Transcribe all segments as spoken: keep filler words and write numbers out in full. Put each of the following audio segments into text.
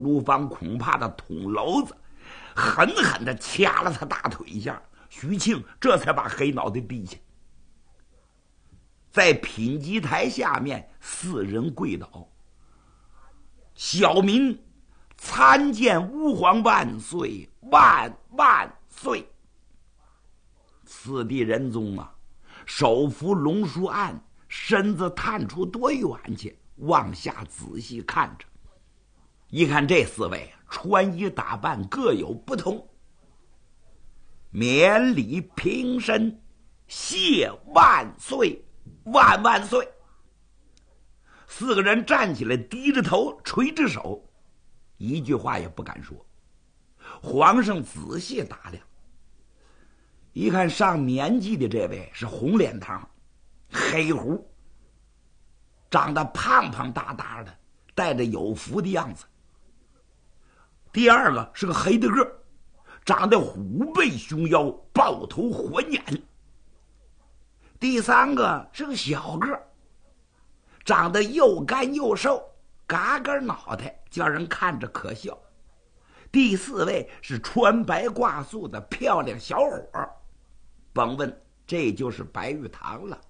卢芳恐怕的捅娄子，狠狠地掐了他大腿一下，徐庆这才把黑脑袋低下。在品级台下面，四人跪倒。小民参见吾皇万岁，万万岁！四弟仁宗啊，手扶龙书案，身子探出多远去，往下仔细看着。一看这四位穿衣打扮各有不同，免礼平身，谢万岁，万万岁！四个人站起来，低着头，垂着手，一句话也不敢说。皇上仔细打量，一看上年纪的这位是红脸汤，黑胡，长得胖胖大大的，带着有福的样子。第二个是个黑的个，长得虎背熊腰，豹头环眼。第三个是个小个，长得又干又瘦，嘎嘎脑袋，叫人看着可笑。第四位是穿白挂素的漂亮小伙，甭问，这就是白玉堂了。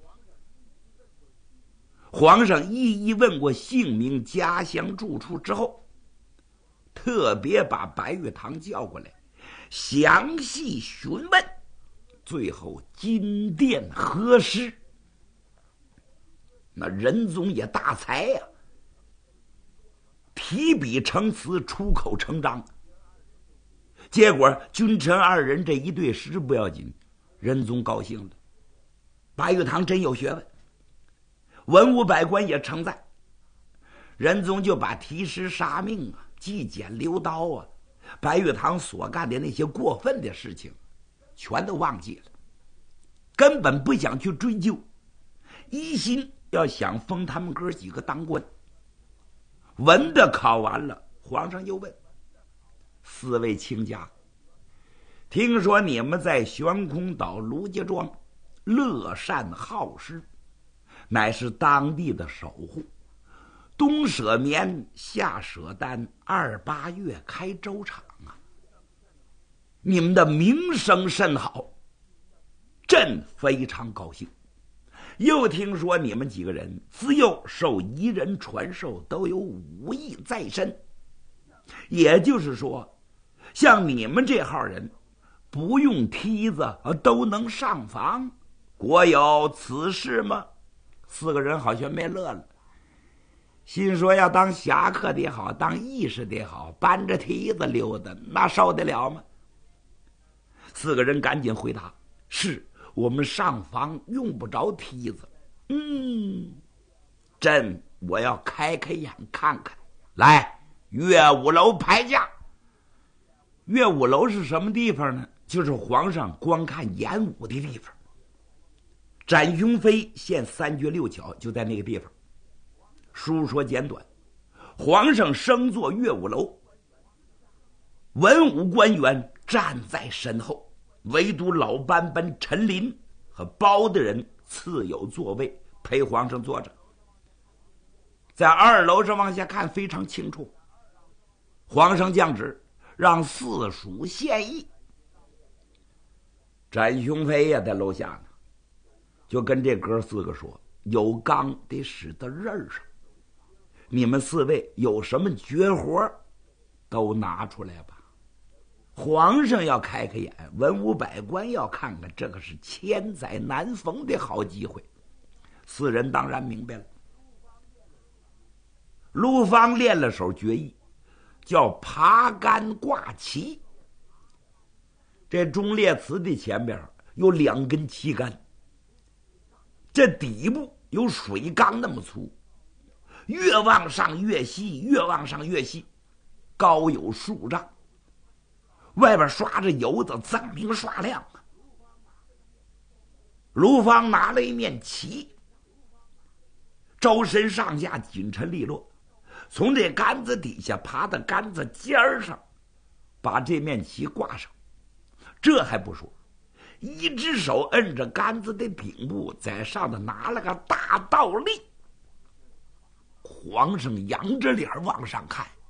皇上一一问过姓名、家乡、住处之后，特别把白玉堂叫过来，详细询问，最后金殿核实。那仁宗也大才呀、啊，提笔成词，出口成章。结果君臣二人这一对诗不要紧，仁宗高兴了，白玉堂真有学问。文武百官也称赞，仁宗就把提诗杀命啊、祭简留刀啊、白玉堂所干的那些过分的事情全都忘记了，根本不想去追究，一心要想封他们哥几个当官。文的考完了，皇上又问四位卿家，听说你们在悬空岛卢家庄乐善好施，乃是当地的守护，冬舍棉，夏舍单，二八月开粥厂啊，你们的名声甚好，朕非常高兴。又听说你们几个人自幼受夷人传授，都有武艺在身，也就是说，像你们这号人不用梯子都能上房，国有此事吗？四个人好像没乐了，心说要当侠客的也好，当义士的也好，搬着梯子溜达，那受得了吗？四个人赶紧回答，是我们上房用不着梯子。嗯，朕我要开开眼看看。来，乐舞楼排架。乐舞楼是什么地方呢？就是皇上观看演武的地方。展雄飞现三绝六巧就在那个地方。书说简短，皇上升坐乐舞楼，文武官员站在身后，唯独老班班陈林和包大人次有座位陪皇上坐着。在二楼上往下看非常清楚，皇上降旨让四属献议。展雄飞呀在楼下呢，就跟这哥四个说，有钢得使到刃上，你们四位有什么绝活都拿出来吧。皇上要开开眼，文武百官要看看，这个是千载难逢的好机会。四人当然明白了。陆方练了手绝艺，叫爬杆挂旗。这忠烈祠的前边有两根旗杆，这底部有水缸那么粗，越往上越细，越往上越细，高有数丈，外边刷着油子，锃明刷亮。卢方拿了一面旗，周身上下紧沉利落，从这杆子底下爬到杆子尖上，把这面旗挂上。这还不说，一只手摁着杆子的顶部，在上头拿了个大倒立。皇上仰着脸往上看，